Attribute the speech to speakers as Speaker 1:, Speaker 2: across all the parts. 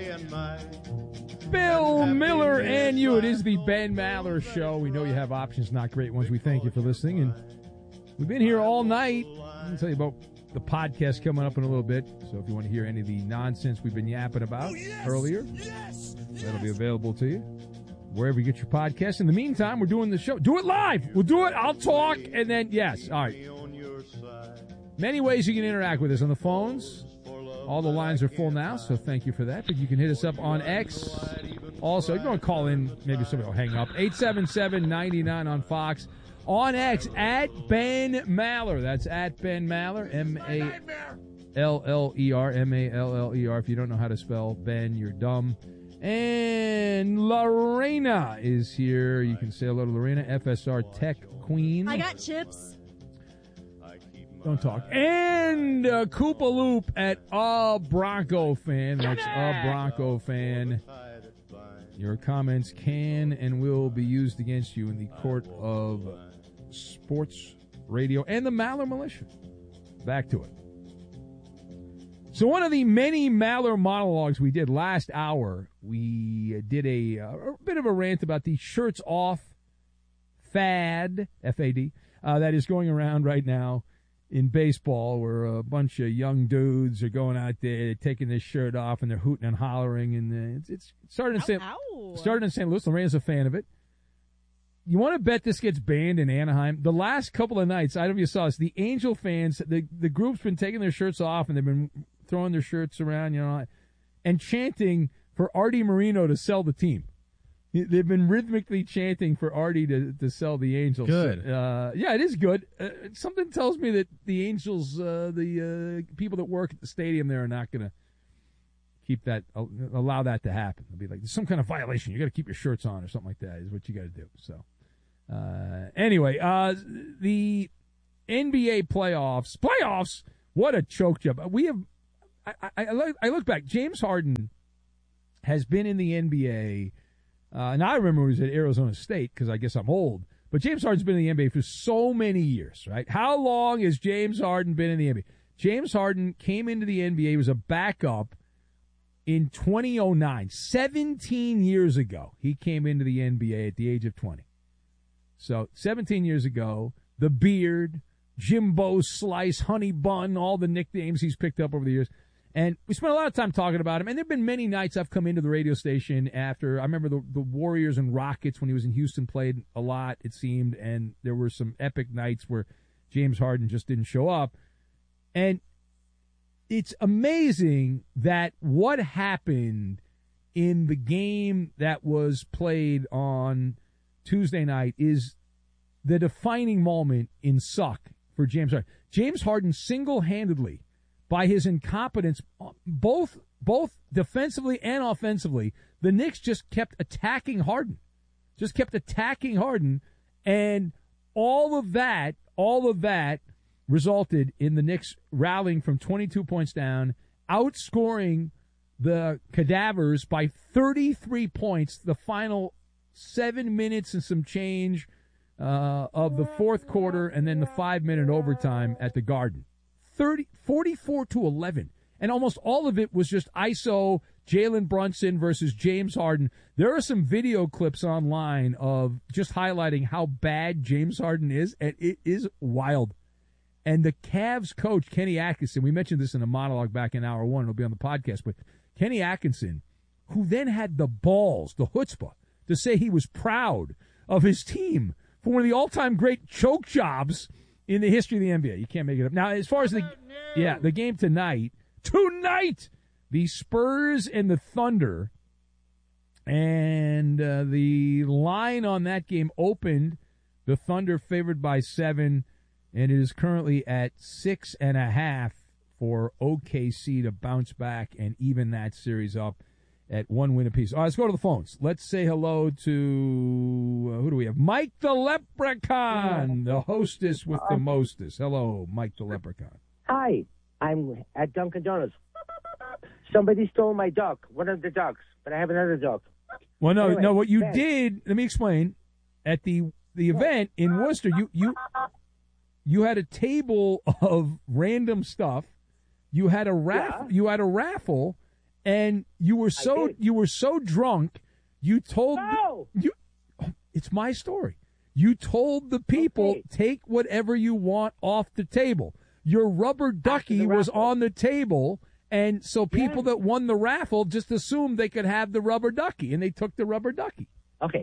Speaker 1: Bill Miller and you. It is the Ben Maller Show. We know you have options, not great ones. We thank you for listening. And we've been here all night. I'll tell you about the podcast coming up in a little bit. So if you want to hear any of the nonsense we've been yapping about earlier, that'll be available to you wherever you get your podcast. In the meantime, we're doing the show. Do it live. We'll do it. I'll talk. And then, yes. All right. Many ways you can interact with us on the phones. All the lines are full now, so thank you for that. But you can hit us up on X. Also, you're going to call in. Maybe somebody will hang up. 877-99 on Fox. On X, at Ben Maller. That's at Ben Maller, M-A-L-L-E-R, M-A-L-L-E-R. If you don't know how to spell Ben, you're dumb. And Lorena is here. You can say hello to Lorena, FSR Tech Queen.
Speaker 2: I got chips.
Speaker 1: Don't talk. And Koopa Loop at a Bronco fan. That's a Bronco fan. Your comments can and will be used against you in the court of sports radio and the Maller Militia. Back to it. So one of the many Maller monologues we did last hour, we did a bit of a rant about the shirts off fad, F-A-D, that is going around right now in baseball, where a bunch of young dudes are going out there taking their shirt off and they're hooting and hollering, and it's started in St. Louis. Lorena's a fan of it. You want to bet this gets banned in Anaheim? The last couple of nights, I don't know if you saw this, the Angel fans, the group's been taking their shirts off and they've been throwing their shirts around, and chanting for Artie Moreno to sell the team. They've been rhythmically chanting for Artie to sell the Angels.
Speaker 3: Good.
Speaker 1: Yeah, it is good. Something tells me that the Angels, the people that work at the stadium there are not going to allow that to happen. They'll be like, there's some kind of violation. You got to keep your shirts on or something like that is what you got to do. So, anyway, the NBA playoffs, what a choke job. I look back. James Harden has been in the NBA. And I remember he was at Arizona State because I guess I'm old. But James Harden's been in the NBA for so many years, right? How long has James Harden been in the NBA? James Harden came into the NBA. He was a backup in 2009. 17 years ago, he came into the NBA at the age of 20. So 17 years ago, the beard, Jimbo Slice, Honey Bun, all the nicknames he's picked up over the years. And we spent a lot of time talking about him. And there have been many nights I've come into the radio station after. I remember the Warriors and Rockets when he was in Houston played a lot, it seemed. And there were some epic nights where James Harden just didn't show up. And it's amazing that what happened in the game that was played on Tuesday night is the defining moment in suck for James Harden. James Harden single-handedly, by his incompetence, both defensively and offensively, the Knicks just kept attacking Harden. And all of that resulted in the Knicks rallying from 22 points down, outscoring the Cadavers by 33 points the final 7 minutes and some change of the fourth quarter, and then the 5-minute overtime at the Garden. 44-11. And almost all of it was just ISO, Jalen Brunson versus James Harden. There are some video clips online of just highlighting how bad James Harden is, and it is wild. And the Cavs coach, Kenny Atkinson, we mentioned this in a monologue back in hour one, it'll be on the podcast, but Kenny Atkinson, who then had the balls, the chutzpah, to say he was proud of his team for one of the all-time great choke jobs in the history of the NBA. You can't make it up. Now, as far as the game tonight, the Spurs and the Thunder, and the line on that game opened, the Thunder favored by 7, and it is currently at 6.5 for OKC to bounce back and even that series up at 1 win apiece. All right, let's go to the phones. Let's say hello to, who do we have? Mike the Leprechaun, the hostess with the mostest. Hello, Mike the Leprechaun.
Speaker 4: Hi, I'm at Dunkin' Donuts. Somebody stole my duck, one of the ducks, but I have another duck.
Speaker 1: Well, no, what you did, let me explain. At the event in Worcester, you had a table of random stuff. You had a raffle, and you were so drunk. You told it's my story. You told the people, take whatever you want off the table. Your rubber ducky was on the table, and so people that won the raffle just assumed they could have the rubber ducky, and they took the rubber ducky.
Speaker 4: Okay.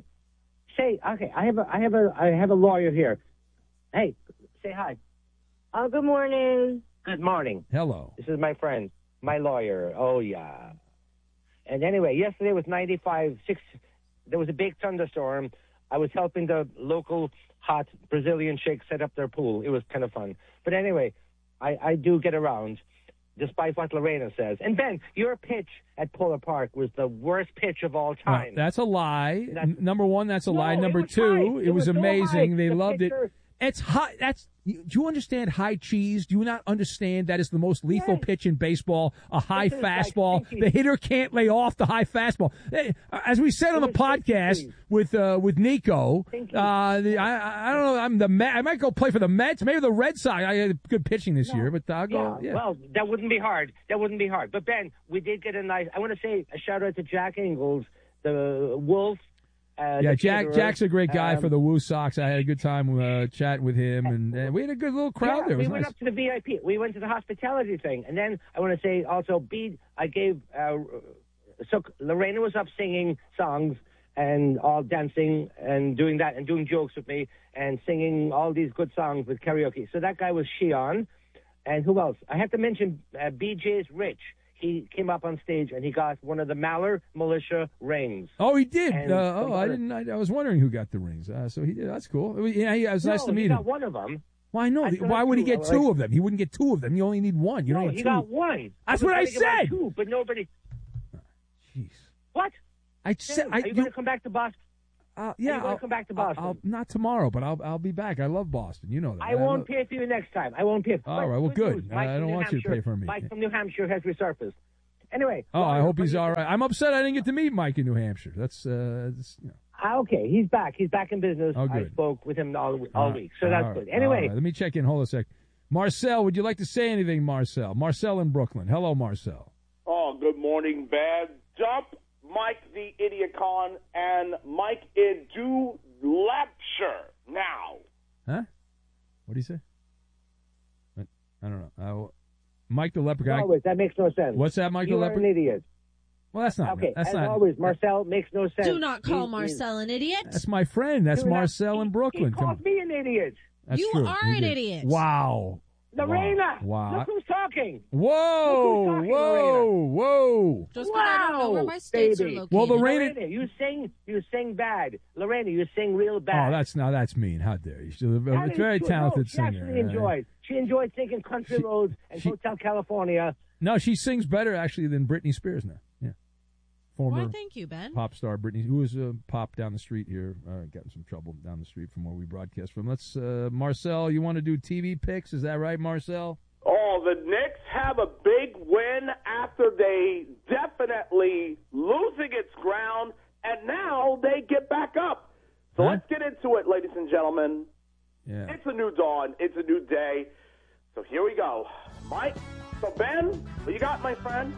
Speaker 4: I have a lawyer here. Hey, say hi. Good morning. Good morning.
Speaker 1: Hello.
Speaker 4: This is my friend, my lawyer. Oh, yeah. And anyway, yesterday was 95.6. There was a big thunderstorm. I was helping the local hot Brazilian chick set up their pool. It was kind of fun. But anyway, I do get around, despite what Lorena says. And Ben, your pitch at Polar Park was the worst pitch of all time.
Speaker 1: That's a lie. Number one, that's a lie. Number two, it was amazing. So they loved it. It's high. Do you understand high cheese? Do you not understand that is the most lethal pitch in baseball? A high fastball. The hitter can't lay off the high fastball. As we said on the podcast with Nico, I don't know. I might go play for the Mets, maybe the Red Sox. I had good pitching this year, but I'll go. Yeah.
Speaker 4: Well, that wouldn't be hard. But Ben, we did get a nice. I want to say a shout out to Jack Ingalls, the Wolf.
Speaker 1: Jack's a great guy for the Woo Sox. I had a good time chatting with him, and we had a good little crowd there. It was
Speaker 4: went up to the VIP. We went to the hospitality thing, and then I want to say also, I gave. So Lorena was up singing songs and all dancing and doing that and doing jokes with me and singing all these good songs with karaoke. So that guy was Shion, and who else? I have to mention BJ's Rich. He came up on stage and he got one of the Maller Militia rings.
Speaker 1: Oh, he did. I didn't. I was wondering who got the rings. So he did. That's cool. Yeah, it was nice to meet him.
Speaker 4: He got one of them.
Speaker 1: Well, I know. Why would he get two of them? He wouldn't get two of them. You only need one. You don't need two.
Speaker 4: He got one.
Speaker 1: That's what I said.
Speaker 4: Two, but nobody.
Speaker 1: Jeez.
Speaker 4: What?
Speaker 1: I said.
Speaker 4: Are you going to come back to Boston?
Speaker 1: Yeah,
Speaker 4: I'll come back to Boston.
Speaker 1: Not tomorrow, but I'll be back. I love Boston. You know that.
Speaker 4: I won't pay for you next time. I won't pay.
Speaker 1: All right. Well, good. I don't want you to pay for me.
Speaker 4: Mike from New Hampshire has resurfaced. Anyway.
Speaker 1: Oh, I hope he's all right. I'm upset I didn't get to meet Mike in New Hampshire. That's
Speaker 4: okay. He's back. He's back in business.
Speaker 1: Oh, good.
Speaker 4: I spoke with him all week, so that's good. Anyway.
Speaker 1: Let me check in. Hold a sec. Marcel, would you like to say anything, Marcel? Marcel in Brooklyn. Hello, Marcel.
Speaker 2: Oh, good morning, Bad. Dump Mike the Idiocon and Mike Edu Lepsher now.
Speaker 1: Huh? What do you say? I don't know. Mike the Leprechaun.
Speaker 4: Always, that makes no sense.
Speaker 1: What's that, Mike the Leprechaun?
Speaker 4: You're an idiot.
Speaker 1: Well, that's not.
Speaker 4: Okay,
Speaker 1: that's
Speaker 4: as
Speaker 1: not,
Speaker 4: always, Marcel makes no sense.
Speaker 3: Do not call Marcel an idiot.
Speaker 1: That's my friend. That's Marcel in Brooklyn.
Speaker 4: He called me an idiot.
Speaker 1: That's
Speaker 3: you
Speaker 1: true.
Speaker 3: are an idiot.
Speaker 1: Wow.
Speaker 4: Lorena.
Speaker 1: Wow.
Speaker 4: Look who's talking.
Speaker 1: Whoa. Whoa.
Speaker 3: Just because I don't know where my states are located.
Speaker 1: Well,
Speaker 4: Lorena, you sing bad. Lorena, you sing real bad.
Speaker 1: Oh, that's mean. How dare you? She's a very talented singer.
Speaker 4: She actually enjoyed. She enjoyed singing Country Roads and Hotel California.
Speaker 1: No, she sings better actually than Britney Spears now. Yeah. Former
Speaker 3: thank you, Ben.
Speaker 1: Pop star Britney, who was a pop down the street here, got in some trouble down the street from where we broadcast from. Let's, Marcel, you want to do TV picks? Is that right, Marcel?
Speaker 2: Oh, the Knicks have a big win after they definitely losing its ground, and now they get back up. So let's get into it, ladies and gentlemen.
Speaker 1: Yeah.
Speaker 2: It's a new dawn. It's a new day. So here we go. Mike, so Ben, what you got, my friend?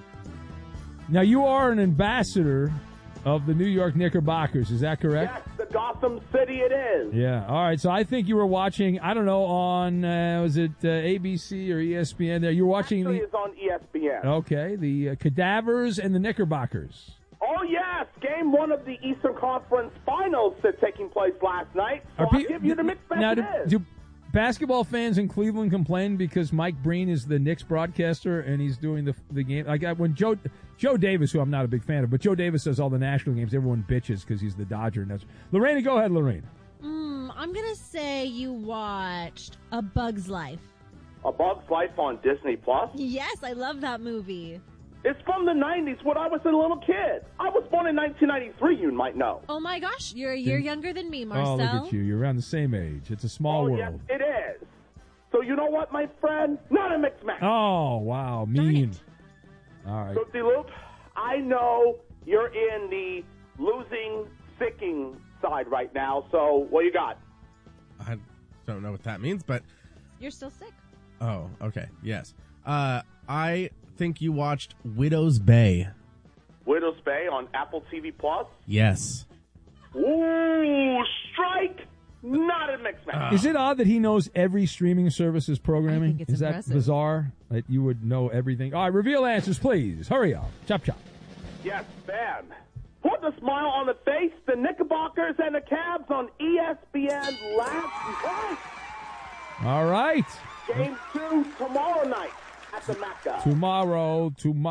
Speaker 1: Now, you are an ambassador of the New York Knickerbockers. Is that correct?
Speaker 2: Yes, the Gotham City it is.
Speaker 1: Yeah. All right. So I think you were watching, I don't know, on, was it ABC or ESPN there? You were watching
Speaker 2: Actually, it's on ESPN.
Speaker 1: Okay. The Cadavers and the Knickerbockers.
Speaker 2: Oh, yes. Game one of the Eastern Conference Finals that's taking place last night. So I'll give you the mixed messages.
Speaker 1: Do basketball fans in Cleveland complain because Mike Breen is the Knicks broadcaster and he's doing the game? Like when Joe Davis, who I'm not a big fan of, but Joe Davis does all the national games, everyone bitches because he's the Dodger. And that's Lorena, go ahead, Lorena.
Speaker 3: I'm going to say you watched A Bug's Life.
Speaker 2: A Bug's Life on Disney Plus?
Speaker 3: Yes, I love that movie.
Speaker 2: It's from the 90s when I was a little kid. I was born in 1993, you might know.
Speaker 3: Oh, my gosh. You're a year younger than me, Marcel.
Speaker 1: Oh, look at you. You're around the same age. It's a small world.
Speaker 2: Yes, it is. So you know what, my friend? Not a mixed match.
Speaker 1: Oh, wow. Mean. All right.
Speaker 2: So, D-Loop, I know you're in the losing, sicking side right now. So what you got?
Speaker 5: I don't know what that means, but...
Speaker 3: You're still sick.
Speaker 5: Oh, okay. Yes. I think you watched Widow's Bay.
Speaker 2: Widow's Bay on Apple TV Plus.
Speaker 5: Yes.
Speaker 2: Ooh, strike! Not a mixed match.
Speaker 1: Is it odd that he knows every streaming service's programming?
Speaker 3: I think it's
Speaker 1: Is
Speaker 3: impressive.
Speaker 1: that bizarre that you would know everything? All right, reveal answers, please. Hurry up. Chop, chop.
Speaker 2: Yes, man. Put a smile on the face, the Knickerbockers and the Cavs on ESPN last night.
Speaker 1: All right.
Speaker 2: Game 2 tomorrow night at the Mecca.
Speaker 1: Tomorrow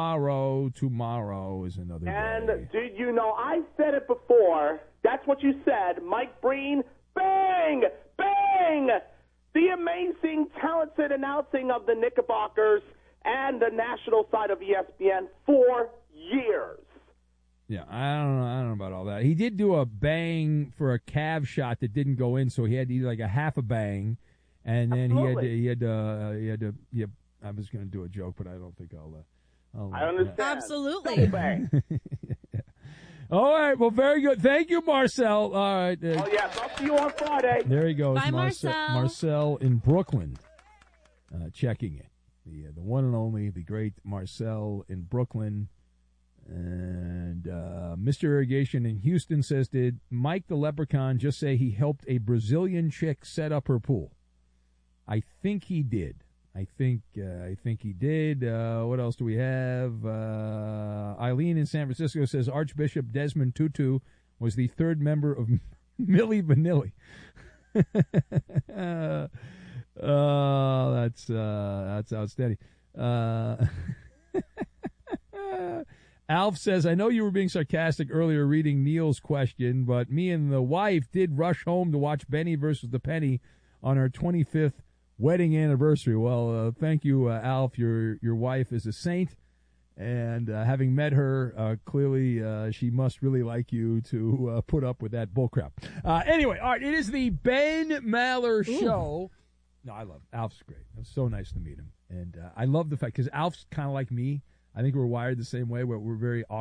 Speaker 1: is another
Speaker 2: And
Speaker 1: day.
Speaker 2: did you know, I said it before, that's what you said, Mike Breen, bang, bang, the amazing, talented announcing of the Knickerbockers and the national side of ESPN for years.
Speaker 1: Yeah, I don't know about all that. He did do a bang for a Cav shot that didn't go in, so he had to do like a half a bang, and then he had to. Yeah, I was going to do a joke, but I don't think I'll
Speaker 2: I understand.
Speaker 3: Absolutely.
Speaker 2: Double bang.
Speaker 1: All right, well, very good. Thank you, Marcel. All right.
Speaker 2: Oh, yes, I'll see you on Friday.
Speaker 1: There he goes.
Speaker 3: Bye, Marcel.
Speaker 1: Marcel in Brooklyn, checking it. The one and only, the great Marcel in Brooklyn. And Mr. Irrigation in Houston says, did Mike the Leprechaun just say he helped a Brazilian chick set up her pool? I think he did. I think he did. What else do we have? Eileen in San Francisco says Archbishop Desmond Tutu was the third member of Milli Vanilli. That's outstanding. Alf says, I know you were being sarcastic earlier reading Neil's question, but me and the wife did rush home to watch Benny versus the Penny on our 25th wedding anniversary. Well, thank you, Alf. Your wife is a saint, and having met her, clearly she must really like you to put up with that bullcrap. Anyway, all right, it is the Ben Maller Show. No, I love Alf's great. It was so nice to meet him, and I love the fact because Alf's kind of like me. I think we're wired the same way, where we're very